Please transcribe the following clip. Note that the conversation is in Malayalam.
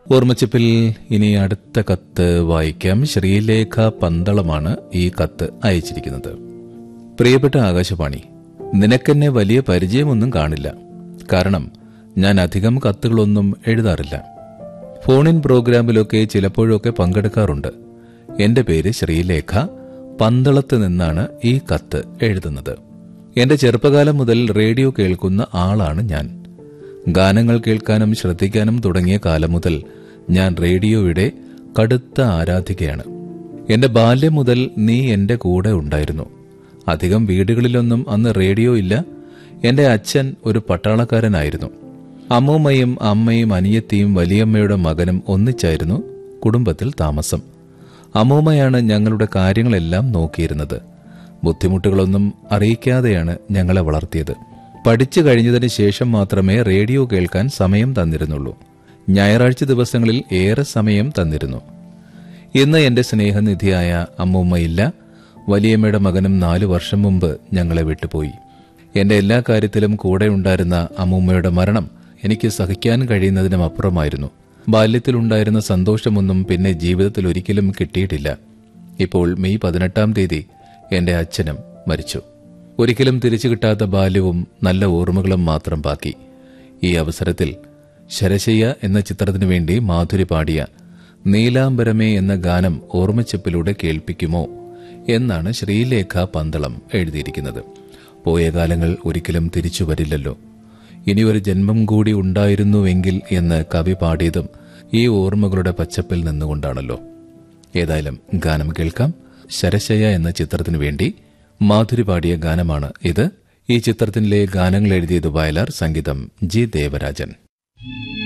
ഓർമ്മച്ചിപ്പിൽ ഇനി അടുത്ത കത്ത് വായിക്കാം. ശ്രീലേഖ പന്തളമാണ് ഈ കത്ത് അയച്ചിരിക്കുന്നത്. പ്രിയപ്പെട്ട ആകാശവാണി, നിനക്കെന്നെ വലിയ പരിചയമൊന്നും കാണില്ല. കാരണം ഞാൻ അധികം കത്തുകളൊന്നും എഴുതാറില്ല. ഫോണിൻ പ്രോഗ്രാമിലൊക്കെ ചിലപ്പോഴൊക്കെ പങ്കെടുക്കാറുണ്ട്. എന്റെ പേര് ശ്രീലേഖ, പന്തളത്ത് നിന്നാണ് ഈ കത്ത് എഴുതുന്നത്. എന്റെ ചെറുപ്പകാലം മുതൽ റേഡിയോ കേൾക്കുന്ന ആളാണ് ഞാൻ. ഗാനങ്ങൾ കേൾക്കാനും ശ്രദ്ധിക്കാനും തുടങ്ങിയ കാലം മുതൽ ഞാൻ റേഡിയോയുടെ കടുത്ത ആരാധികയാണ്. എന്റെ ബാല്യം മുതൽ നീ എന്റെ കൂടെ ഉണ്ടായിരുന്നു. അധികം വീടുകളിലൊന്നും അന്ന് റേഡിയോ ഇല്ല. എന്റെ അച്ഛൻ ഒരു പട്ടാളക്കാരനായിരുന്നു. അമ്മൂമ്മയും അമ്മയും അനിയത്തിയും വലിയമ്മയുടെ മകനും ഒന്നിച്ചായിരുന്നു കുടുംബത്തിൽ താമസം. അമ്മൂമ്മയാണ് ഞങ്ങളുടെ കാര്യങ്ങളെല്ലാം നോക്കിയിരുന്നത്. ബുദ്ധിമുട്ടുകളൊന്നും അറിയിക്കാതെയാണ് ഞങ്ങളെ വളർത്തിയത്. പഠിച്ചു കഴിഞ്ഞതിന് ശേഷം മാത്രമേ റേഡിയോ കേൾക്കാൻ സമയം തന്നിരുന്നുള്ളൂ. ഞായറാഴ്ച ദിവസങ്ങളിൽ ഏറെ സമയം തന്നിരുന്നു. ഇന്ന് എന്റെ സ്നേഹനിധിയായ അമ്മൂമ്മയില്ല. വലിയമ്മയുടെ മകനും 4 വർഷം മുമ്പ് ഞങ്ങളെ വിട്ടുപോയി. എന്റെ എല്ലാ കാര്യത്തിലും കൂടെ ഉണ്ടായിരുന്ന അമ്മൂമ്മയുടെ മരണം എനിക്ക് സഹിക്കാൻ കഴിയുന്നതിനും അപ്പുറമായിരുന്നു. ബാല്യത്തിലുണ്ടായിരുന്ന സന്തോഷമൊന്നും പിന്നെ ജീവിതത്തിൽ ഒരിക്കലും കിട്ടിയിട്ടില്ല. ഇപ്പോൾ മെയ് 18-ാം തീയതി എന്റെ അച്ഛനും മരിച്ചു. ഒരിക്കലും തിരിച്ചു കിട്ടാത്ത ബാല്യവും നല്ല ഓർമ്മകളും മാത്രം ബാക്കി. ഈ അവസരത്തിൽ ശരശയ്യ എന്ന ചിത്രത്തിനു വേണ്ടി മാധുരി പാടിയ നീലാംബരമേ എന്ന ഗാനം ഓർമ്മച്ചപ്പിലൂടെ കേൾപ്പിക്കുമോ എന്നാണ് ശ്രീലേഖ പന്തളം എഴുതിയിരിക്കുന്നത്. പോയ കാലങ്ങൾ ഒരിക്കലും തിരിച്ചു വരില്ലല്ലോ. ഇനിയൊരു ജന്മം കൂടി ഉണ്ടായിരുന്നുവെങ്കിൽ എന്ന് കവി പാടിയതും ഈ ഓർമ്മകളുടെ പച്ചപ്പിൽ നിന്നുകൊണ്ടാണല്ലോ. ഏതായാലും ഗാനം കേൾക്കാം. ശരശയ്യ എന്ന ചിത്രത്തിനു വേണ്ടി മാധുരി പാടിയ ഗാനമാണ് ഇത്. ഈ ചിത്രത്തിലെ ഗാനങ്ങൾ എഴുതിയത് വയലാർ, സംഗീതം ജി ദേവരാജൻ.